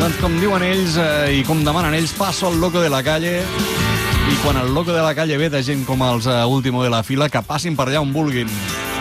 Doncs com diuen ells i com demanen ells, paso al loco de la calle. I quan el loco de la calle ve de gent com els Último de la fila, que passin per allà on vulguin.